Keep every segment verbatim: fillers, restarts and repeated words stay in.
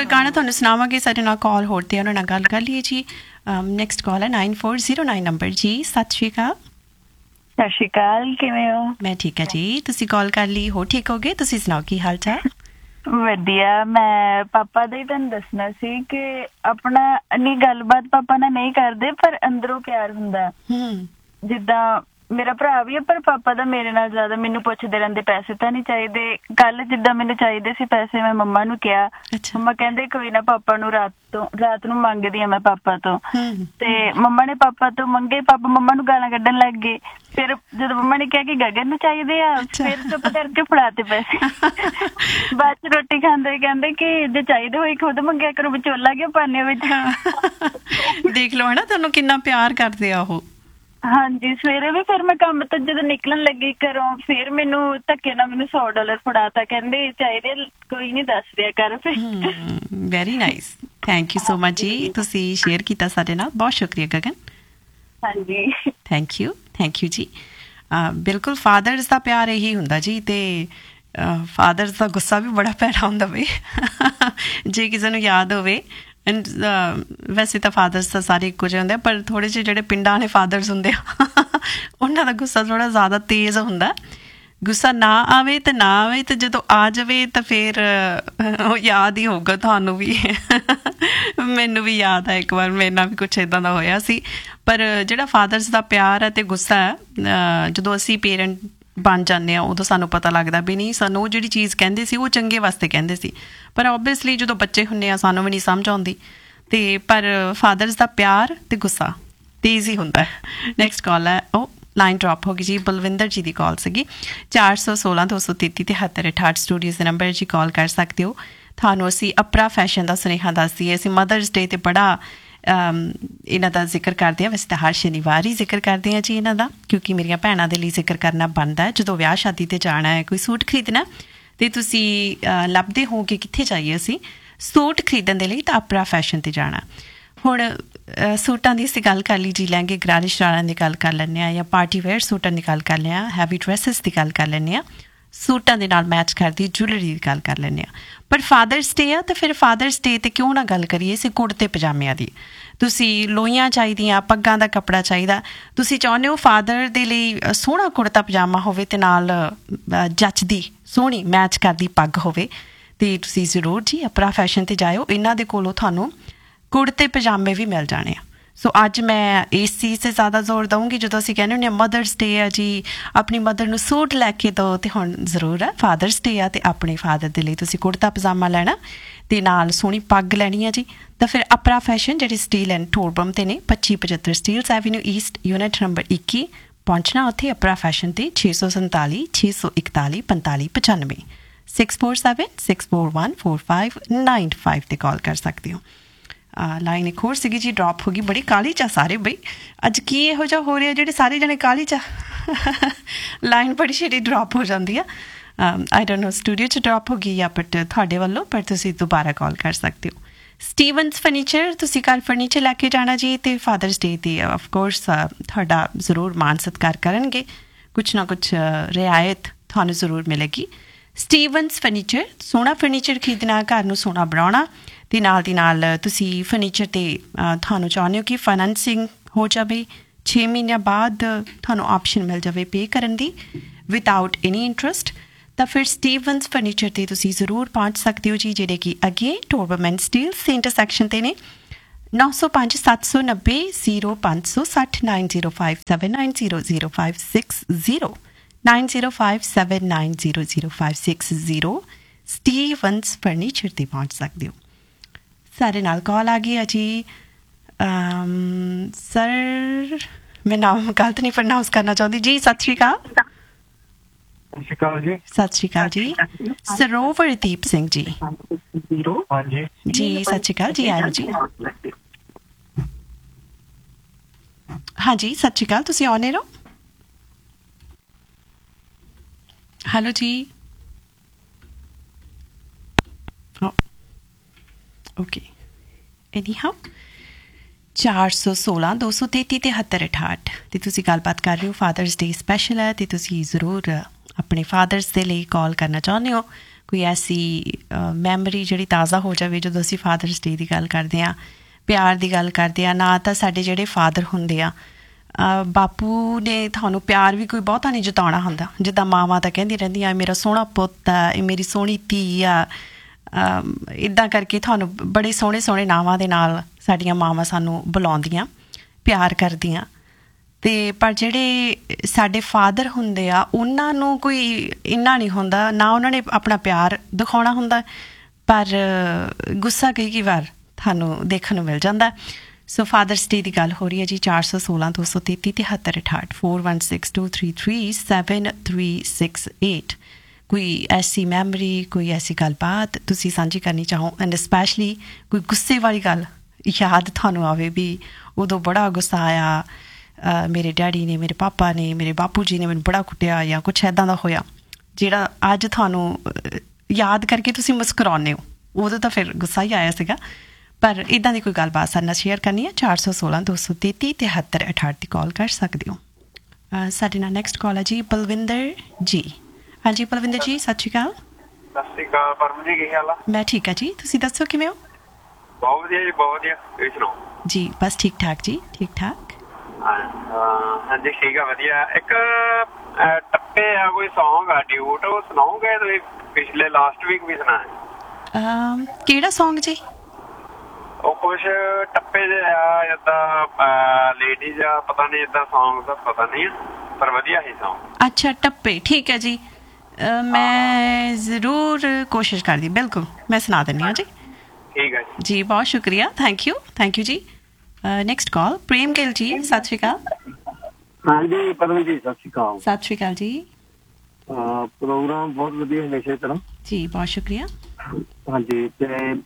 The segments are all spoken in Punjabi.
ਕੋਈ ਗਾਣਾ ਤੁਹਾਨੂੰ ਸੁਣਾਵਾਂਗੇ। ਸਾਡੇ ਨਾਲ ਕਾਲ ਹੋਰ ਤੇ ਉਹਨਾਂ ਨਾਲ ਗੱਲ ਕਰ ਲਈਏ ਜੀ। ਨੈਕਸਟ ਕਾਲ ਹੈ nine four zero nine number ਜੀ। ਸਤਿ ਸ਼੍ਰੀ ਅਕਾਲ। ਸਤਿ ਸ਼੍ਰੀ ਅਕਾਲ, ਕਿਵੇਂ ਹੋ? ਮੈਂ ਠੀਕ ਹੈ ਜੀ, ਤੁਸੀਂ ਕਾਲ ਕਰ ਲਈ, ਹੋ ਠੀਕ ਹੋ ਗਏ? ਤੁਸੀਂ ਸੁਣਾਓ ਕੀ ਹਾਲ ਚਾਲ? ਵਧੀਆ। ਮੈਂ ਪਾਪਾ ਦਾ ਹੀ ਤੁਹਾਨੂੰ ਦੱਸਣਾ ਸੀ ਕਿ ਆਪਣਾ ਇੰਨੀ ਗੱਲਬਾਤ ਪਾਪਾ ਨਾਲ ਨਹੀਂ ਕਰਦੇ ਪਰ ਅੰਦਰੋਂ ਪਿਆਰ ਹੁੰਦਾ। ਜਿੱਦਾਂ ਮੇਰਾ ਭਰਾ ਵੀ ਹੈ ਪਰ ਪਾਪਾ ਦਾ ਮੇਰੇ ਨਾਲ ਜ਼ਿਆਦਾ। ਮੈਨੂੰ ਪੁੱਛਦੇ ਰਹਿੰਦੇ ਪੈਸੇ ਤਾਂ ਨਹੀਂ ਚਾਹੀਦੇ। ਕੱਲ ਜਿੱਦਾਂ ਮੈਨੂੰ ਚਾਹੀਦੇ ਸੀ ਪੈਸੇ, ਮੈਂ ਮੰਮਾ ਨੂੰ ਕਿਹਾ, ਮੰਮਾ ਕਹਿੰਦੇ ਕੋਈ ਨਾ, ਪਾਪਾ ਨੂੰ ਰਾਤ ਤੋਂ ਰਾਤ ਨੂੰ ਮੰਗਦੀ ਆ ਮੈਂ ਪਾਪਾ ਤੋਂ। ਤੇ ਮੰਮਾ ਨੇ ਪਾਪਾ ਤੋਂ ਮੰਗੇ, ਪਾਪਾ ਮੰਮਾ ਨੂੰ ਗਾਲਾਂ ਕੱਢਣ ਲੱਗ ਗਏ। ਫਿਰ ਜਦੋਂ ਮੰਮਾ ਨੇ ਕਿਹਾ ਕਿ ਗਗਨ ਨੂੰ ਚਾਹੀਦੇ ਆ, ਫਿਰ ਚੁੱਪ ਕਰਕੇ ਫੜਾਤੇ ਪੈਸੇ। ਬਾਅਦ ਚ ਰੋਟੀ ਖਾਂਦੇ ਕਹਿੰਦੇ ਕਿ ਜੇ ਚਾਹੀਦੇ ਹੋਏ ਖੁਦ ਮੰਗਿਆ ਕਰੋ, ਵਿਚੋਲਾ ਕਿਉਂ ਪਾਉਂਦੇ ਵਿੱਚ। ਦੇਖ ਲਓ ਹੈ ਨਾ ਤੁਹਾਨੂੰ ਕਿੰਨਾ ਪਿਆਰ ਕਰਦੇ ਆ ਉਹ। ਹਾਂਜੀ, ਸਵੇਰੇ ਵੀ ਫਿਰ ਮੈਂ ਕੰਮ ਤੋਂ ਜਦੋਂ ਨਿਕਲਣ ਲੱਗੀ ਘਰੋਂ, ਫਿਰ ਮੈਨੂੰ ਧੱਕੇ ਨਾਲ ਮੈਨੂੰ ਸੌ ਡਾਲਰ ਫੜਾਤਾ, ਕਹਿੰਦੇ ਚਾਹੀਦੇ ਕੋਈ ਨੀ, ਦੱਸ ਦਿਆ ਕਰ। Very nice, thank you so much ਜੀ, ਤੁਸੀਂ ਸ਼ੇਅਰ ਕੀਤਾ ਸਾਡੇ ਨਾਲ, ਬਹੁਤ ਸ਼ੁਕਰੀਆ ਗਗਨ। ਹਾਂਜੀ, ਥੈਂਕ ਯੂ ਥੈਂਕ ਯੂ ਜੀ। ਬਿਲਕੁਲ ਫਾਦਰਸ ਦਾ ਪਿਆਰ ਇਹੀ ਹੁੰਦਾ ਜੀ। ਤੇ ਫਾਦਰਸ ਦਾ ਗੁੱਸਾ ਵੀ ਬੜਾ ਭੈੜਾ ਹੁੰਦਾ ਬਈ, ਜੇ ਕਿਸੇ ਨੂੰ ਯਾਦ ਹੋਵੇ। ਐਂਡ ਵੈਸੇ ਤਾਂ ਫਾਦਰਸ ਤਾਂ ਸਾਰੇ ਇੱਕੋ ਜਿਹੇ ਹੁੰਦੇ ਆ, ਪਰ ਥੋੜ੍ਹੇ ਜਿਹੇ ਜਿਹੜੇ ਪਿੰਡਾਂ ਵਾਲੇ ਫਾਦਰਸ ਹੁੰਦੇ ਆ ਉਹਨਾਂ ਦਾ ਗੁੱਸਾ ਥੋੜ੍ਹਾ ਜ਼ਿਆਦਾ ਤੇਜ਼ ਹੁੰਦਾ। ਗੁੱਸਾ ਨਾ ਆਵੇ ਤਾਂ ਨਾ ਆਵੇ, ਅਤੇ ਜਦੋਂ ਆ ਜਾਵੇ ਤਾਂ ਫਿਰ ਉਹ ਯਾਦ ਹੀ ਹੋਊਗਾ ਤੁਹਾਨੂੰ ਵੀ। ਮੈਨੂੰ ਵੀ ਯਾਦ ਆ ਇੱਕ ਵਾਰ ਮੇਰੇ ਨਾਲ ਵੀ ਕੁਛ ਇੱਦਾਂ ਦਾ ਹੋਇਆ ਸੀ। ਪਰ ਜਿਹੜਾ ਫਾਦਰਸ ਦਾ ਪਿਆਰ ਅਤੇ ਗੁੱਸਾ ਹੈ, ਜਦੋਂ ਅਸੀਂ ਪੇਰੈਂਟ ਬਣ ਜਾਂਦੇ ਹਾਂ ਉਦੋਂ ਸਾਨੂੰ ਪਤਾ ਲੱਗਦਾ ਵੀ ਨਹੀਂ, ਸਾਨੂੰ ਉਹ ਜਿਹੜੀ ਚੀਜ਼ ਕਹਿੰਦੇ ਸੀ ਉਹ ਚੰਗੇ ਵਾਸਤੇ ਕਹਿੰਦੇ ਸੀ। ਪਰ ਓਬਵੀਅਸਲੀ ਜਦੋਂ ਬੱਚੇ ਹੁੰਦੇ ਆ ਸਾਨੂੰ ਵੀ ਨਹੀਂ ਸਮਝ ਆਉਂਦੀ। ਅਤੇ ਪਰ ਫਾਦਰਸ ਦਾ ਪਿਆਰ ਅਤੇ ਗੁੱਸਾ ਤੇਜ਼ ਹੀ ਹੁੰਦਾ। ਨੈਕਸਟ ਕਾਲ ਹੈ, ਉਹ ਲਾਈਨ ਡਰੋਪ ਹੋ ਗਈ ਜੀ। ਬਲਵਿੰਦਰ ਜੀ ਦੀ ਕਾਲ ਸੀਗੀ। ਚਾਰ ਸੌ ਸੋਲਾਂ ਦੋ ਸੌ ਤੇਤੀ ਤਿਹੱਤਰ ਅਠਾਹਠ ਸਟੂਡੀਓਜ਼ ਦੇ ਨੰਬਰ ਜੀ ਕਾਲ ਕਰ ਸਕਦੇ ਹੋ। ਤੁਹਾਨੂੰ ਅਸੀਂ ਅਪਰਾ ਫੈਸ਼ਨ ਦਾ ਸੁਨੇਹਾ ਦੱਸ ਦਈਏ। ਅਸੀਂ ਮਦਰਸ ਡੇ 'ਤੇ ਬੜਾ ਇਹਨਾਂ ਦਾ ਜ਼ਿਕਰ ਕਰਦੇ ਹਾਂ। ਵੈਸੇ ਤਾਂ ਹਰ ਸ਼ਨੀਵਾਰ ਹੀ ਜ਼ਿਕਰ ਕਰਦੇ ਹਾਂ ਜੀ ਇਹਨਾਂ ਦਾ, ਕਿਉਂਕਿ ਮੇਰੀਆਂ ਭੈਣਾਂ ਦੇ ਲਈ ਜ਼ਿਕਰ ਕਰਨਾ ਬਣਦਾ। ਜਦੋਂ ਵਿਆਹ ਸ਼ਾਦੀ 'ਤੇ ਜਾਣਾ ਹੈ, ਕੋਈ ਸੂਟ ਖਰੀਦਣਾ, ਅਤੇ ਤੁਸੀਂ ਲੱਭਦੇ ਹੋ ਕਿ ਕਿੱਥੇ ਜਾਈਏ ਅਸੀਂ ਸੂਟ ਖਰੀਦਣ ਦੇ ਲਈ, ਤਾਂ ਅਪਰਾ ਫੈਸ਼ਨ 'ਤੇ ਜਾਣਾ। ਹੁਣ ਸੂਟਾਂ ਦੀ ਅਸੀਂ ਗੱਲ ਕਰ ਲਈ ਜੀ, ਲਹਿੰਗੇ ਗਰਾਰੇ ਸ਼ਰਾਰਿਆਂ ਦੀ ਗੱਲ ਕਰ ਲੈਂਦੇ ਹਾਂ, ਜਾਂ ਪਾਰਟੀ ਵੇਅਰ ਸੂਟਾਂ ਦੀ ਗੱਲ ਕਰ ਲੈਂਦੇ ਹਾਂ, ਹੈਵੀ ਡਰੈਸਿਸ ਦੀ ਗੱਲ ਕਰ ਲੈਂਦੇ ਹਾਂ, ਸੂਟਾਂ ਦੇ ਨਾਲ ਮੈਚ ਕਰਦੀ ਜੁਐਲਰੀ ਦੀ ਗੱਲ ਕਰ ਲੈਂਦੇ ਹਾਂ। ਪਰ ਫਾਦਰਸ ਡੇ ਆ, ਤਾਂ ਫਿਰ ਫਾਦਰਸ ਡੇ 'ਤੇ ਕਿਉਂ ਨਾ ਗੱਲ ਕਰੀਏ ਅਸੀਂ ਕੁੜਤੇ ਪਜਾਮਿਆਂ ਦੀ। ਤੁਸੀਂ ਲੋਈਆਂ ਚਾਹੀਦੀਆਂ, ਪੱਗਾਂ ਦਾ ਕੱਪੜਾ ਚਾਹੀਦਾ, ਤੁਸੀਂ ਚਾਹੁੰਦੇ ਹੋ ਫਾਦਰ ਦੇ ਲਈ ਸੋਹਣਾ ਕੁੜਤਾ ਪਜਾਮਾ ਹੋਵੇ ਅਤੇ ਨਾਲ ਜੱਚਦੀ ਸੋਹਣੀ ਮੈਚ ਕਰਦੀ ਪੱਗ ਹੋਵੇ, ਅਤੇ ਤੁਸੀਂ ਜ਼ਰੂਰ ਜੀ ਅਪਰਾ ਫੈਸ਼ਨ 'ਤੇ ਜਾਇਓ। ਇਹਨਾਂ ਦੇ ਕੋਲੋਂ ਤੁਹਾਨੂੰ ਕੁੜਤੇ ਪਜਾਮੇ ਵੀ ਮਿਲ ਜਾਣੇ ਆ। ਸੋ ਅੱਜ ਮੈਂ ਇਸ ਚੀਜ਼ 'ਤੇ ਜ਼ਿਆਦਾ ਜ਼ੋਰ ਦਊਂਗੀ। ਜਦੋਂ ਅਸੀਂ ਕਹਿੰਦੇ ਹੁੰਦੇ ਹਾਂ ਮਦਰਸ ਡੇ ਆ ਜੀ, ਆਪਣੀ ਮਦਰ ਨੂੰ ਸੂਟ ਲੈ ਕੇ ਦਿਓ, ਅਤੇ ਹੁਣ ਜ਼ਰੂਰ ਹੈ ਫਾਦਰਸ ਡੇ ਆ, ਅਤੇ ਆਪਣੇ ਫਾਦਰ ਦੇ ਲਈ ਤੁਸੀਂ ਕੁੜਤਾ ਪਜਾਮਾ ਲੈਣਾ ਅਤੇ ਨਾਲ ਸੋਹਣੀ ਪੱਗ ਲੈਣੀ ਆ ਜੀ। ਤਾਂ ਫਿਰ ਅਪਰਾ ਫੈਸ਼ਨ ਜਿਹੜੇ ਸਟੀਲ ਐਂਡ ਟੋਰਬਮ 'ਤੇ ਨੇ, ਪੱਚੀ ਪਝੱਤਰ Steeles avenue East, unit number ਇੱਕੀ, ਪਹੁੰਚਣਾ ਉੱਥੇ ਅਪਰਾ ਫੈਸ਼ਨ 'ਤੇ। ਛੇ ਸੌ ਸੰਤਾਲੀ ਛੇ ਸੌ ਇਕਤਾਲੀ ਪੰਤਾਲੀ ਪਚਾਨਵੇਂ, six four seven six four one four five nine five 'ਤੇ ਕਾਲ ਕਰ ਸਕਦੇ ਹੋ। ਲਾਈਨ ਇੱਕ ਹੋਰ ਸੀਗੀ ਜੀ, ਡਰੋਪ ਹੋ ਗਈ। ਬੜੀ ਕਾਹਲੀ 'ਚ ਆ ਸਾਰੇ ਬਈ, ਅੱਜ ਕੀ ਇਹੋ ਜਿਹਾ ਹੋ ਰਿਹਾ ਜਿਹੜੇ ਸਾਰੇ ਜਣੇ ਕਾਹਲੀ 'ਚ ਆ। ਲਾਈਨ ਬੜੀ ਛੇਤੀ ਡਰੋਪ ਹੋ ਜਾਂਦੀ ਆ। ਆਈ ਡੋਂਟ ਨੋ ਸਟੂਡੀਓ 'ਚ ਡਰੋਪ ਹੋ ਗਈ ਜਾਂ ਬਟ ਤੁਹਾਡੇ ਵੱਲੋਂ, ਪਰ ਤੁਸੀਂ ਦੁਬਾਰਾ ਕਾਲ ਕਰ ਸਕਦੇ ਹੋ। ਸਟੀਵਨਸ ਫਰਨੀਚਰ, ਤੁਸੀਂ ਕੱਲ੍ਹ ਫਰਨੀਚਰ ਲੈ ਕੇ ਜਾਣਾ ਜੀ, ਅਤੇ ਫਾਦਰਸ ਡੇ 'ਤੇ ਆਫਕੋਰਸ ਤੁਹਾਡਾ ਜ਼ਰੂਰ ਮਾਣ ਸਤਿਕਾਰ ਕਰਨਗੇ। ਕੁਛ ਨਾ ਕੁਛ ਰਿਆਇਤ ਤੁਹਾਨੂੰ ਜ਼ਰੂਰ ਮਿਲੇਗੀ। ਸਟੀਵਨਸ ਫਰਨੀਚਰ, ਸੋਹਣਾ ਫਰਨੀਚਰ ਖਰੀਦਣਾ, ਘਰ ਨੂੰ ਸੋਹਣਾ ਬਣਾਉਣਾ, ਅਤੇ ਨਾਲ ਦੀ ਨਾਲ ਤੁਸੀਂ ਫਰਨੀਚਰ 'ਤੇ ਤੁਹਾਨੂੰ ਚਾਹੁੰਦੇ ਹੋ ਕਿ ਫਾਈਨੈਂਸਿੰਗ ਹੋ ਜਾਵੇ, ਛੇ ਮਹੀਨਿਆਂ ਬਾਅਦ ਤੁਹਾਨੂੰ ਆਪਸ਼ਨ ਮਿਲ ਜਾਵੇ ਪੇ ਕਰਨ ਦੀ ਵਿਦਆਊਟ ਐਨੀ ਇੰਟਰਸਟ, ਤਾਂ ਫਿਰ ਸਟੀਵਨਸ ਫਰਨੀਚਰ 'ਤੇ ਤੁਸੀਂ ਜ਼ਰੂਰ ਪਹੁੰਚ ਸਕਦੇ ਹੋ ਜੀ, ਜਿਹੜੇ ਕਿ ਅੱਗੇ ਟੋਰਬਮ ਐਂਡ ਸਟੀਲਸ ਦੇ ਇੰਟਰਸੈਕਸ਼ਨ 'ਤੇ ਨੇ। ਨੌ ਸੌ ਪੰਜ ਸੱਤ ਸੌ ਨੱਬੇ ਜ਼ੀਰੋ ਪੰਜ ਸੌ ਸੱਠ nine zero five seven nine zero zero five six zero nine zero five seven nine zero zero five six zero ਸਟੀਵਨਸ furniture 'ਤੇ ਪਹੁੰਚ ਸਕਦੇ ਹੋ। ਸਾਡੇ ਨਾਲ ਕਾਲ ਆ ਗਈ ਆ ਜੀ। ਸਰ, ਮੈਂ ਨਾਮ ਗਲਤ ਨਹੀਂ ਪ੍ਰੋਨਾਊਂਸ ਕਰਨਾ ਚਾਹੁੰਦੀ ਜੀ। ਸਤਿ ਸ਼੍ਰੀ ਅਕਾਲ। ਸਤਿ ਸ਼੍ਰੀ ਅਕਾਲ ਜੀ। ਸਤਿ ਸ਼੍ਰੀ ਅਕਾਲ ਜੀ। ਸਰੋਵਰਦੀਪ ਸਿੰਘ ਜੀ। ਹਾਂਜੀ ਜੀ, ਸਤਿ ਸ਼੍ਰੀ ਅਕਾਲ ਜੀ। ਆਇਓ ਜੀ। ਹਾਂਜੀ, ਸਤਿ ਸ਼੍ਰੀ ਅਕਾਲ। ਤੁਸੀਂ ਆਉਣੇ ਰਹੋ। ਹੈਲੋ ਜੀ। ਓਕੇ, ਐਨੀ ਹਾਊ ਚਾਰ ਸੌ ਸੋਲਾਂ ਦੋ ਸੌ ਤੇਤੀ ਤਿਹੱਤਰ ਅਠਾਹਠ 'ਤੇ ਤੁਸੀਂ ਗੱਲਬਾਤ ਕਰ ਰਹੇ ਹੋ। ਫਾਦਰਸ ਡੇ ਸਪੈਸ਼ਲ ਹੈ, ਅਤੇ ਤੁਸੀਂ ਜ਼ਰੂਰ ਆਪਣੇ ਫਾਦਰਸ ਦੇ ਲਈ ਕਾਲ ਕਰਨਾ ਚਾਹੁੰਦੇ ਹੋ। ਕੋਈ ਐਸੀ ਮੈਮਰੀ ਜਿਹੜੀ ਤਾਜ਼ਾ ਹੋ ਜਾਵੇ ਜਦੋਂ ਅਸੀਂ ਫਾਦਰਸ ਡੇ ਦੀ ਗੱਲ ਕਰਦੇ ਹਾਂ, ਪਿਆਰ ਦੀ ਗੱਲ ਕਰਦੇ ਹਾਂ। ਨਾ ਤਾਂ ਸਾਡੇ ਜਿਹੜੇ ਫਾਦਰ ਹੁੰਦੇ ਆ, ਬਾਪੂ ਨੇ ਤੁਹਾਨੂੰ ਪਿਆਰ ਵੀ ਕੋਈ ਬਹੁਤਾ ਨਹੀਂ ਜਤਾਉਣਾ ਹੁੰਦਾ, ਜਿੱਦਾਂ ਮਾਵਾਂ ਤਾਂ ਕਹਿੰਦੀ ਰਹਿੰਦੀਆਂ ਮੇਰਾ ਸੋਹਣਾ ਪੁੱਤ ਆ, ਇਹ ਮੇਰੀ ਸੋਹਣੀ ਧੀ ਆ, ਇੱਦਾਂ ਕਰਕੇ ਤੁਹਾਨੂੰ ਬੜੇ ਸੋਹਣੇ ਸੋਹਣੇ ਨਾਵਾਂ ਦੇ ਨਾਲ ਸਾਡੀਆਂ ਮਾਵਾਂ ਸਾਨੂੰ ਬੁਲਾਉਂਦੀਆਂ, ਪਿਆਰ ਕਰਦੀਆਂ। ਅਤੇ ਪਰ ਜਿਹੜੇ ਸਾਡੇ ਫਾਦਰ ਹੁੰਦੇ ਆ ਉਹਨਾਂ ਨੂੰ ਕੋਈ ਇੰਨਾ ਨਹੀਂ ਹੁੰਦਾ, ਨਾ ਉਹਨਾਂ ਨੇ ਆਪਣਾ ਪਿਆਰ ਦਿਖਾਉਣਾ ਹੁੰਦਾ, ਪਰ ਗੁੱਸਾ ਕਈ ਕਈ ਵਾਰ ਤੁਹਾਨੂੰ ਦੇਖਣ ਨੂੰ ਮਿਲ ਜਾਂਦਾ। ਸੋ ਫਾਦਰਸ ਡੇ ਦੀ ਗੱਲ ਹੋ ਰਹੀ ਹੈ ਜੀ। ਚਾਰ ਸੌ ਸੋਲਾਂ ਦੋ ਸੌ ਤੇਤੀ ਤਿਹੱਤਰ ਅਠਾਹਠ four one six two three three seven three six eight. ਕੋਈ ਐਸੀ ਮੈਮਰੀ, ਕੋਈ ਐਸੀ ਗੱਲਬਾਤ ਤੁਸੀਂ ਸਾਂਝੀ ਕਰਨੀ ਚਾਹੋ, ਐਂਡ ਸਪੈਸ਼ਲੀ ਕੋਈ ਗੁੱਸੇ ਵਾਲੀ ਗੱਲ ਯਾਦ ਤੁਹਾਨੂੰ ਆਵੇ ਵੀ ਉਦੋਂ ਬੜਾ ਗੁੱਸਾ ਆਇਆ, ਮੇਰੇ ਡੈਡੀ ਨੇ, ਮੇਰੇ ਪਾਪਾ ਨੇ, ਮੇਰੇ ਬਾਪੂ ਜੀ ਨੇ ਮੈਨੂੰ ਬੜਾ ਕੁੱਟਿਆ, ਜਾਂ ਕੁਛ ਇੱਦਾਂ ਦਾ ਹੋਇਆ ਜਿਹੜਾ ਅੱਜ ਤੁਹਾਨੂੰ ਯਾਦ ਕਰਕੇ ਤੁਸੀਂ ਮੁਸਕਰਾਉਂਦੇ ਹੋ। ਉਦੋਂ ਤਾਂ ਫਿਰ ਗੁੱਸਾ ਹੀ ਆਇਆ ਸੀਗਾ, ਪਰ ਇੱਦਾਂ ਦੀ ਕੋਈ ਗੱਲਬਾਤ ਸਾਡੇ ਨਾਲ ਸ਼ੇਅਰ ਕਰਨੀ ਹੈ। ਚਾਰ ਸੌ ਸੋਲਾਂ ਦੋ ਸੌ ਤੇਤੀ ਤਿਹੱਤਰ ਅਠਾਹਠ ਦੀ ਕਾਲ ਕਰ ਸਕਦੇ ਹੋ। ਸਾਡੇ ਨਾਲ ਨੈਕਸਟ ਕਾਲ ਹੈ ਜੀ ਬਲਵਿੰਦਰ ਜੀ। ਹਾਂਜੀ ਬਲਵਿੰਦਰ ਜੀ, ਸਤਿ ਸ਼੍ਰੀ ਅਕਾਲ। ਸਤਿ ਸ਼੍ਰੀ ਅਕਾਲ ਪਰਮ ਜੀ, ਕੀ ਹਾਲ ਆ? ਮੈਂ ਠੀਕ ਹਾਂ ਜੀ, ਤੁਸੀਂ ਦੱਸੋ ਕਿਵੇਂ ਹੋ? ਬਹੁਤ ਵਧੀਆ ਜੀ, ਬਹੁਤ ਵਧੀਆ। ਤੁਸੀਂ ਸੁਣਾਓ? ਜੀ ਬਸ ਠੀਕ ਠਾਕ ਜੀ, ਠੀਕ ਠਾਕ। ਹਾਂਜੀ ਠੀਕ ਆ, ਵਧੀਆ। ਇੱਕ ਟੱਪੇ ਆ ਕੋਈ ਸੌਂਗ ਆ ਡਿਊਟ, ਉਹ ਸੁਣਾਓਗੇ ਤੁਸੀਂ? ਪਿਛਲੇ ਲਾਸਟ ਵੀਕ ਵੀ ਸੁਣਾਇਆ। ਕਿਹੜਾ ਸੌਂਗ ਜੀ? ਉਹ ਕੁਛ ਟੱਪੇ ਜਿਹੇ ਆ, ਏਦਾਂ ਲੇਡੀਜ਼ ਆ, ਪਤਾ ਨਹੀਂ, ਏਦਾਂ ਸੌਂਗ ਦਾ ਪਤਾ ਨਹੀਂ, ਪਰ ਵਧੀਆ ਹੀ ਸੌਂਗ। ਅੱਛਾ ਟੱਪੇ, ਠੀਕ ਹੈ ਜੀ। ਮੈਂ ਜ਼ਰੂਰ ਕੋਸ਼ਿਸ਼ ਕਰਦੀ, ਬਿਲਕੁਲ ਮੈਂ ਸੁਣਾ ਦਿੰਦੀ ਹਾਂ ਜੀ। ਠੀਕ ਹੈ ਜੀ, ਬਹੁਤ ਸ਼ੁਕਰੀਆ, ਥੈਂਕ ਯੂ ਥੈਂਕ ਯੂ ਜੀ। ਨੈਕਸਟ ਕਾਲ ਪ੍ਰੇਮ ਗਿੱਲ ਜੀ, ਸਤਿ ਸ਼੍ਰੀ ਅਕਾਲ। ਹਾਂਜੀ ਪਰਮ ਜੀ, ਸਤਿ ਸ਼੍ਰੀ ਅਕਾਲ। ਸਤਿ ਸ਼੍ਰੀ ਅਕਾਲ ਜੀ। ਪ੍ਰੋਗਰਾਮ ਬਹੁਤ ਵਧੀਆ ਹਮੇਸ਼ਾ ਤਰ੍ਹਾਂ ਜੀ, ਬਹੁਤ ਸ਼ੁਕਰੀਆ। ਹਾਂਜੀ, ਤੇ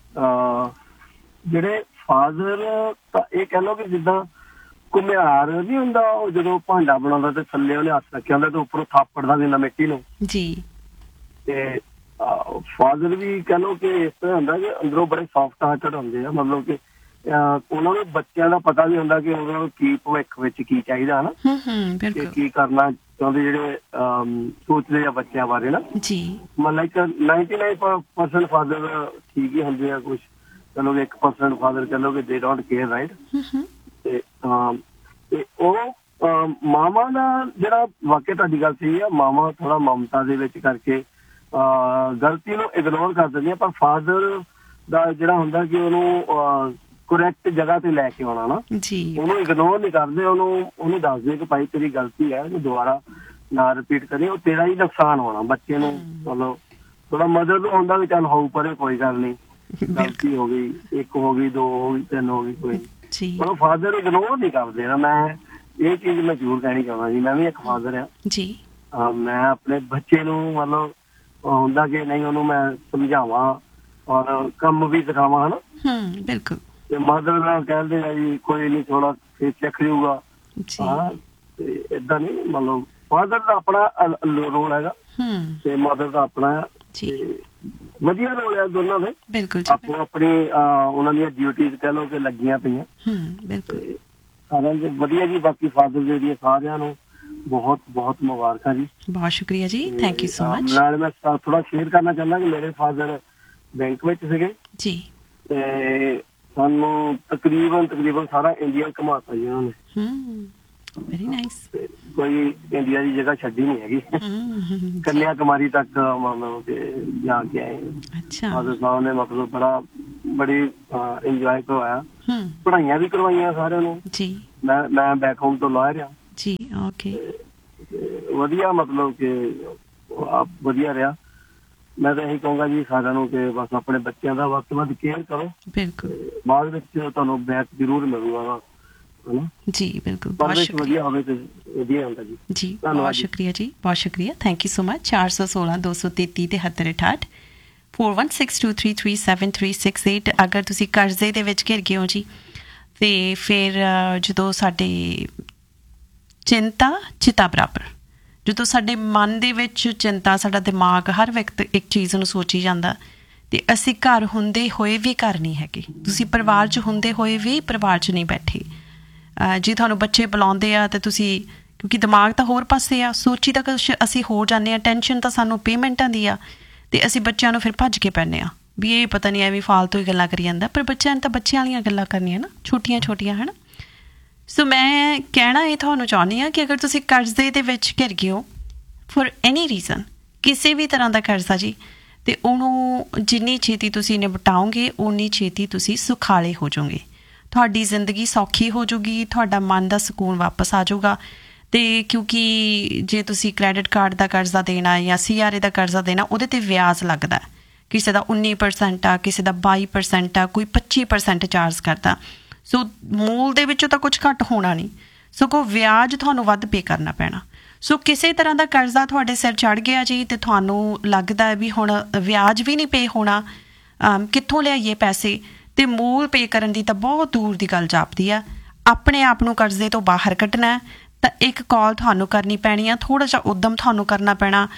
ਜਿਹੜੇ ਫਾਦਰ ਤਾਂ ਇਹ ਕਹਿ ਲਓ ਕਿ ਜਿੱਦਾਂ ਘੁਮਿਆਰ ਨਹੀਂ ਹੁੰਦਾ, ਉਹ ਜਦੋਂ ਭਾਂਡਾ ਬਣਾਉਂਦਾ ਤੇ ਥੱਲੇ ਉਹਨੇ ਹੱਥ ਰੱਖਿਆ ਹੁੰਦਾ ਤੇ ਉੱਪਰੋਂ ਥਾਪੜਦਾ ਦਿੰਦਾ ਮਿੱਟੀ ਨੂੰ ਜੀ। ਤੇ ਫਾਦਰ ਵੀ ਕਹਿ ਲਓ ਕਿ ਇਸ ਤਰ੍ਹਾਂ ਹੁੰਦਾ ਕਿ ਅੰਦਰੋਂ ਬੜੇ ਸੌਫਟ ਹਾਰਟਡ ਹੁੰਦੇ ਆ, ਮਤਲਬ ਕਿ ਉਹਨਾਂ ਨੂੰ ਬੱਚਿਆਂ ਦਾ ਪਤਾ ਵੀ ਹੁੰਦਾ ਕਿ ਉਹਨਾਂ ਨੂੰ ਕੀ ਭਵਿੱਖ ਵਿੱਚ ਕੀ ਚਾਹੀਦਾ ਨਾ, ਕੀ ਕਰਨਾ ਚਾਹੁੰਦੇ, ਜਿਹੜੇ ਸੋਚਦੇ ਆ ਬੱਚਿਆਂ ਬਾਰੇ ਨਾ ਜੀ। ਮਤਲਬ ਨਾਈਨਟੀ ਨਾਈਨ ਪਰਸੈਂਟ ਫਾਦਰ ਠੀਕ ਹੀ ਹੁੰਦੇ ਆ, ਕੁਛ ਚਲੋ ਇੱਕ ਪਰਸੈਂਟ ਫਾਦਰ ਕਹਿ ਲਓ ਕਿ ਦੇ ਡੋਂਟ ਕੇਅਰ, ਰਾਈਟ। ਤੇ ਤੇ ਉਹ ਮਾਵਾਂ ਦਾ ਜਿਹੜਾ ਵਾਕਿਆ ਤੁਹਾਡੀ ਗੱਲ ਸਹੀ ਆ, ਮਾਵਾਂ ਥੋੜਾ ਮਮਤਾ ਦੇ ਵਿੱਚ ਕਰਕੇ ਗਲਤੀ ਨੂੰ ਇਗਨੋਰ ਕਰ ਦਿੰਦੀਆਂ, ਪਰ ਫਾਦਰ ਦਾ ਜਿਹੜਾ ਹੁੰਦਾ ਕਿ ਉਹਨੂੰ ਕਰੈਕਟ ਜਗ੍ਹਾ ਤੇ ਲੈ ਕੇ ਆਉਣਾ ਨਾ ਜੀ, ਉਹਨੂੰ ਇਗਨੋਰ ਨਹੀਂ ਕਰਦੇ, ਉਹਨੂੰ ਉਹਨੂੰ ਦੱਸਦੇ ਕਿ ਭਾਈ ਤੇਰੀ ਗਲਤੀ ਹੈ, ਇਹਨੂੰ ਦੁਬਾਰਾ ਨਾ ਰਿਪੀਟ ਕਰੀ, ਉਹ ਤੇਰਾ ਹੀ ਨੁਕਸਾਨ ਹੋਣਾ। ਬੱਚੇ ਨੂੰ ਮਤਲਬ ਥੋੜਾ ਮਦਦ ਨੂੰ ਹੁੰਦਾ ਵੀ ਚੱਲ ਹੋਊ ਪਰੇ, ਕੋਈ ਗੱਲ ਨਹੀਂ, ਗਲਤੀ ਹੋ ਗਈ, ਇੱਕ ਹੋ ਗਈ, ਦੋ ਹੋ ਗਈ, ਤਿੰਨ ਹੋ ਗਈ, ਕੋਈ ਪਰ ਫਾਦਰ ਇਗਨੋਰ ਨਹੀਂ ਕਰਦੇ ਨਾ। ਮੈਂ ਇਹ ਚੀਜ਼ ਮੈਂ ਜ਼ਰੂਰ ਕਹਿਣੀ ਚਾਹੁੰਦਾ ਜੀ, ਮੈਂ ਵੀ ਇੱਕ ਫਾਦਰ ਆ ਜੀ। ਮੈਂ ਆਪਣੇ ਬੱਚੇ ਨੂੰ ਮਤਲਬ ਹੁੰਦਾ ਕਿ ਨਹੀਂ, ਉਹਨੂੰ ਮੈਂ ਸਮਝਾਵਾਂ ਔਰ ਕੰਮ ਵੀ ਸਿਖਾਵਾਂ, ਹਨਾ। ਬਿਲਕੁਲ। ਤੇ ਮਦਰ ਨਾਲ ਕਹਿੰਦੇ ਆ ਜੀ ਕੋਈ ਨੀ, ਥੋੜਾ ਫੇਰ ਸਿੱਖ ਜਾਊਗਾ, ਹਾਂ, ਤੇ ਏਦਾਂ ਨਹੀਂ, ਮਤਲਬ ਫਾਦਰ ਦਾ ਆਪਣਾ ਰੋਲ ਹੈਗਾ ਤੇ ਮਦਰ ਦਾ ਆਪਣਾ, ਵਧੀਆ ਰੋਲ ਹੈ ਦੋਨਾਂ ਦੇ। ਬਿਲਕੁਲ। ਆਪੋ ਆਪਣੀ ਉਹਨਾਂ ਦੀਆਂ ਡਿਊਟੀਜ਼ ਕਹਿ ਲਓ ਕਿ ਲੱਗੀਆਂ ਪਈਆਂ, ਸਾਰਿਆਂ ਦੇ ਵਧੀਆ ਜੀ। ਬਾਕੀ ਫਾਦਰ ਡੇ ਦੀਆਂ ਸਾਰਿਆਂ ਨੂੰ ਬਹੁਤ ਬਹੁਤ ਮੁਬਾਰਕਾਂ ਜੀ। ਬਹੁਤ ਸ਼ੁਕਰੀਆ ਜੀ, ਥੈਂਕ ਯੂ ਸੋ ਮਚ। ਨਾਲ ਮੈਂ ਥੋੜਾ ਸ਼ੇਅਰ ਕਰਨਾ ਚਾਹੁੰਦਾ ਕਿ ਮੇਰੇ ਫਾਦਰ ਬੈਂਕ ਵਿੱਚ ਸੀਗੇ ਜੀ, ਤੇ ਸਾਨੂੰ ਤਕਰੀਬਨ ਤਕਰੀਬਨ ਸਾਰਾ ਇੰਡੀਆ ਘੁਮਾਤਾ ਜੀ ਉਹਨਾਂ ਨੇ। Very nice. ਕੋਈ ਇੰਡੀਆ ਦੀ ਜਗ੍ਹਾ ਛੱਡੀ ਨਹੀਂ ਹੈਗੀ, ਕੰਨਿਆ ਕੁਮਾਰੀ ਤੱਕ ਮਤਲਬ ਕਿ ਜਾ ਕੇ ਆਏ। ਫਾਦਰ ਸਾਹਿਬ ਨੇ ਮਤਲਬ ਬੜਾ ਬੜੀ ਇੰਜੋਏ ਕਰਵਾਇਆ, ਪੜ੍ਹਾਈਆਂ ਵੀ ਕਰਵਾਈਆਂ ਸਾਰਿਆਂ ਨੂੰ ਜੀ। ਮੈਂ ਮੈਂ ਬੈਕ ਹੋਮ ਤੋਂ ਲਾਇਰ ਆ ਜੀ। ਓਕੇ, ਵਧੀਆ, ਮਤਲਬ ਕਿ ਵਧੀਆ ਰਿਹਾ। ਮੈਂ ਤਾਂ ਇਹੀ ਕਹੂੰਗਾ ਜੀ ਸਾਰਿਆਂ ਨੂੰ ਕਿ ਬਸ ਆਪਣੇ ਬੱਚਿਆਂ ਦਾ ਵੱਧ ਤੋਂ ਵੱਧ ਕੇਅਰ ਕਰੋ, ਬਿਲਕੁਲ। ਬਾਅਦ ਵਿੱਚ ਤੁਹਾਨੂੰ ਬੈਕ ਜ਼ਰੂਰ ਮਿਲੂਗਾ ਜੀ। ਬਿਲਕੁਲ, ਬਹੁਤ ਸ਼ੁਕਰੀਆ ਹੋਵੇ ਤੇ ਵਧੀਆ ਹੁੰਦਾ ਜੀ। ਜੀ, ਬਹੁਤ ਸ਼ੁਕਰੀਆ ਜੀ, ਬਹੁਤ ਸ਼ੁਕਰੀਆ, ਥੈਂਕ ਯੂ ਸੋ ਮਚ। ਚਾਰ ਸੌ ਸੋਲਾਂ ਦੋ ਸੌ ਤੇਤੀ ਤਿਹੱਤਰ ਅਠਾਹਠ four one six two three three seven three six eight. ਅਗਰ ਤੁਸੀਂ ਕਰਜ਼ੇ ਦੇ ਵਿੱਚ ਘਿਰ ਗਏ ਹੋ ਜੀ, ਤੇ ਫਿਰ ਜਦੋਂ ਸਾਡੇ ਚਿੰਤਾ ਚਿਤਾ ਬਰਾਬਰ, ਜਦੋਂ ਸਾਡੇ ਮਨ ਦੇ ਵਿੱਚ ਚਿੰਤਾ, ਸਾਡਾ ਦਿਮਾਗ ਹਰ ਵਕਤ ਇੱਕ ਚੀਜ਼ ਨੂੰ ਸੋਚੀ ਜਾਂਦਾ, ਤੇ ਅਸੀਂ ਘਰ ਹੁੰਦੇ ਹੋਏ ਵੀ ਘਰ ਨਹੀਂ ਹੈਗੇ, ਤੁਸੀਂ ਪਰਿਵਾਰ 'ਚ ਹੁੰਦੇ ਹੋਏ ਵੀ ਪਰਿਵਾਰ 'ਚ ਨਹੀਂ ਬੈਠੇ ਜੀ। ਤੁਹਾਨੂੰ ਬੱਚੇ ਬੁਲਾਉਂਦੇ ਆ ਤੇ ਤੁਸੀਂ, ਕਿਉਂਕਿ ਦਿਮਾਗ ਤਾਂ ਹੋਰ ਪਾਸੇ ਆ, ਸੋਚੀ ਤਾਂ ਕੁਛ ਅਸੀਂ ਹੋ ਜਾਂਦੇ ਹਾਂ, ਟੈਨਸ਼ਨ ਤਾਂ ਸਾਨੂੰ ਪੇਮੈਂਟਾਂ ਦੀ ਆ, ਤੇ ਅਸੀਂ ਬੱਚਿਆਂ ਨੂੰ ਫਿਰ ਭੱਜ ਕੇ ਪੈਂਦੇ ਹਾਂ ਵੀ ਇਹ ਪਤਾ ਨਹੀਂ ਐਵੇਂ ਫਾਲਤੂ ਹੀ ਗੱਲਾਂ ਕਰੀ ਜਾਂਦਾ, ਪਰ ਬੱਚਿਆਂ ਨੇ ਤਾਂ ਬੱਚਿਆਂ ਵਾਲੀਆਂ ਗੱਲਾਂ ਕਰਨੀਆਂ ਨਾ, ਛੋਟੀਆਂ ਛੋਟੀਆਂ ਹੈ ਨਾ। ਸੋ ਮੈਂ ਕਹਿਣਾ ਇਹ ਤੁਹਾਨੂੰ ਚਾਹੁੰਦੀ ਹਾਂ ਕਿ ਅਗਰ ਤੁਸੀਂ ਕਰਜ਼ੇ ਦੇ ਵਿੱਚ ਘਿਰ ਗਏ ਹੋ ਫॉर ਐਨੀ ਰੀਜ਼ਨ, ਕਿਸੇ ਵੀ ਤਰ੍ਹਾਂ ਦਾ ਕਰਜ਼ਾ ਜੀ, ਅਤੇ ਉਹਨੂੰ ਜਿੰਨੀ ਛੇਤੀ ਤੁਸੀਂ ਨਿਪਟਾਓਗੇ ਓਨੀ ਛੇਤੀ ਤੁਸੀਂ ਸੁਖਾਲੇ ਹੋ ਜਾਓਗੇ, ਤੁਹਾਡੀ ਜ਼ਿੰਦਗੀ ਸੌਖੀ ਹੋ ਜਾਊਗੀ, ਤੁਹਾਡਾ ਮਨ ਦਾ ਸਕੂਨ ਵਾਪਸ ਆ ਜਾਊਗਾ। ਅਤੇ ਕਿਉਂਕਿ ਜੇ ਤੁਸੀਂ ਕ੍ਰੈਡਿਟ ਕਾਰਡ ਦਾ ਕਰਜ਼ਾ ਦੇਣਾ ਜਾਂ ਸੀ ਆਰ ਏ ਦਾ ਕਰਜ਼ਾ ਦੇਣਾ, ਉਹਦੇ 'ਤੇ ਵਿਆਜ ਲੱਗਦਾ, ਕਿਸੇ ਦਾ ਉੱਨੀ ਪਰਸੈਂਟ ਆ, ਕਿਸੇ ਦਾ ਬਾਈ ਪਰਸੈਂਟ ਆ, ਕੋਈ ਪੱਚੀ ਪਰਸੈਂਟ ਚਾਰਜ ਕਰਦਾ। ਸੋ ਮੂਲ ਦੇ ਵਿੱਚੋਂ ਤਾਂ ਕੁਛ ਘੱਟ ਹੋਣਾ ਨਹੀਂ, ਸਗੋਂ ਵਿਆਜ ਤੁਹਾਨੂੰ ਵੱਧ ਪੇ ਕਰਨਾ ਪੈਣਾ। ਸੋ ਕਿਸੇ ਤਰ੍ਹਾਂ ਦਾ ਕਰਜ਼ਾ ਤੁਹਾਡੇ ਸਿਰ ਚੜ੍ਹ ਗਿਆ ਜੀ ਅਤੇ ਤੁਹਾਨੂੰ ਲੱਗਦਾ ਵੀ ਹੁਣ ਵਿਆਜ ਵੀ ਨਹੀਂ ਪੇ ਹੋਣਾ, ਕਿੱਥੋਂ ਲਿਆਈਏ ਪੈਸੇ, ਅਤੇ ਮੂਲ ਪੇ ਕਰਨ ਦੀ ਤਾਂ ਬਹੁਤ ਦੂਰ ਦੀ ਗੱਲ ਜਾਪਦੀ ਆ। ਆਪਣੇ ਆਪ ਨੂੰ ਕਰਜ਼ੇ ਤੋਂ ਬਾਹਰ ਕੱਢਣਾ ਤਾਂ ਇੱਕ ਕਾਲ ਤੁਹਾਨੂੰ ਕਰਨੀ ਪੈਣੀ ਆ, ਥੋੜ੍ਹਾ ਜਿਹਾ ਉੱਦਮ ਤੁਹਾਨੂੰ ਕਰਨਾ ਪੈਣਾ।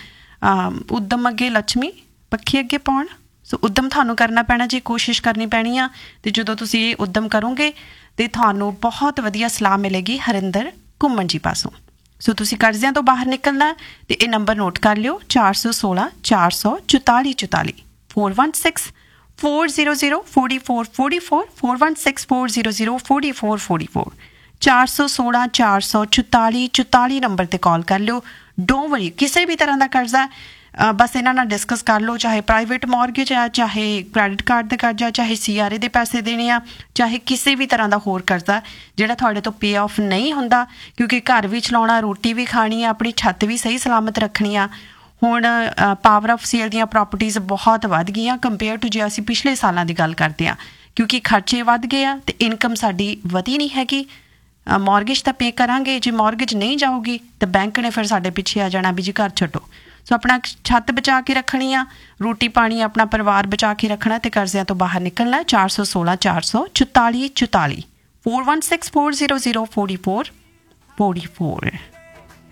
ਉੱਦਮ ਅੱਗੇ ਲੱਛਮੀ ਪੱਖੀ ਅੱਗੇ ਪਾਉਣ, ਸੋ ਉੱਦਮ ਤੁਹਾਨੂੰ ਕਰਨਾ ਪੈਣਾ ਜੀ, ਕੋਸ਼ਿਸ਼ ਕਰਨੀ ਪੈਣੀ ਆ। ਅਤੇ ਜਦੋਂ ਤੁਸੀਂ ਇਹ ਉੱਦਮ ਕਰੋਗੇ ਤਾਂ ਤੁਹਾਨੂੰ ਬਹੁਤ ਵਧੀਆ ਸਲਾਹ ਮਿਲੇਗੀ ਹਰਿੰਦਰ ਘੁੰਮਣ ਜੀ ਪਾਸੋਂ। ਸੋ ਤੁਸੀਂ ਕਰਜ਼ਿਆਂ ਤੋਂ ਬਾਹਰ ਨਿਕਲਣਾ ਅਤੇ ਇਹ ਨੰਬਰ ਨੋਟ ਕਰ ਲਿਓ, ਚਾਰ ਸੌ ਸੋਲਾਂ ਚਾਰ ਸੌ ਚੁਤਾਲੀ ਚੁਤਾਲੀ, four one six four zero zero forty four forty four, four one six four zero zero forty four forty four, ਚਾਰ ਸੌ ਸੋਲਾਂ ਚਾਰ ਸੌ ਚੁਤਾਲੀ ਚੁਤਾਲੀ ਨੰਬਰ 'ਤੇ ਕਾਲ ਕਰ ਲਿਓ। ਡੋਂਟ ਵਰੀ, ਕਿਸੇ ਵੀ ਤਰ੍ਹਾਂ ਦਾ ਕਰਜ਼ਾ ਬਸ ਇਹਨਾਂ ਨਾਲ ਡਿਸਕਸ ਕਰ ਲਓ, ਚਾਹੇ ਪ੍ਰਾਈਵੇਟ ਮੌਰਗੇਜ ਆ, ਚਾਹੇ ਕ੍ਰੈਡਿਟ ਕਾਰਡ ਦਾ ਕਰਜ਼ਾ, ਚਾਹੇ ਸੀ ਆਰ ਏ ਦੇ ਪੈਸੇ ਦੇਣੇ ਆ, ਚਾਹੇ ਕਿਸੇ ਵੀ ਤਰ੍ਹਾਂ ਦਾ ਹੋਰ ਕਰਜ਼ਾ ਜਿਹੜਾ ਤੁਹਾਡੇ ਤੋਂ ਪੇ ਆਫ ਨਹੀਂ ਹੁੰਦਾ, ਕਿਉਂਕਿ ਘਰ ਵੀ ਚਲਾਉਣਾ, ਰੋਟੀ ਵੀ ਖਾਣੀ ਆ, ਆਪਣੀ ਛੱਤ ਵੀ ਸਹੀ ਸਲਾਮਤ ਰੱਖਣੀ ਆ। ਹੁਣ ਪਾਵਰ ਆਫ ਸੇਲ ਦੀਆਂ ਪ੍ਰੋਪਰਟੀਜ਼ ਬਹੁਤ ਵੱਧ ਗਈਆਂ ਕੰਪੇਅਰ ਟੂ ਜੇ ਅਸੀਂ ਪਿਛਲੇ ਸਾਲਾਂ ਦੀ ਗੱਲ ਕਰਦੇ ਹਾਂ, ਕਿਉਂਕਿ ਖਰਚੇ ਵੱਧ ਗਏ ਆ ਅਤੇ ਇਨਕਮ ਸਾਡੀ ਵਧੀ ਨਹੀਂ ਹੈਗੀ। ਮੌਰਗੇਜ ਤਾਂ ਪੇ ਕਰਾਂਗੇ, ਜੇ ਮੌਰਗੇਜ ਨਹੀਂ ਜਾਊਗੀ ਤਾਂ ਬੈਂਕ ਨੇ ਫਿਰ ਸਾਡੇ ਪਿੱਛੇ ਆ ਜਾਣਾ ਵੀ ਜੀ ਘਰ ਛੱਡੋ। ਸੋ ਆਪਣਾ ਛੱਤ ਬਚਾ ਕੇ ਰੱਖਣੀ ਆ, ਰੋਟੀ ਪਾਣੀ ਆਪਣਾ ਪਰਿਵਾਰ ਬਚਾ ਕੇ ਰੱਖਣਾ ਅਤੇ ਕਰਜ਼ਿਆਂ ਤੋਂ ਬਾਹਰ ਨਿਕਲਣਾ। ਚਾਰ ਸੌ ਸੋਲਾਂ ਚਾਰ ਸੌ ਚੁਤਾਲੀ ਚੁਤਾਲੀ, four one six four zero zero forty four forty four.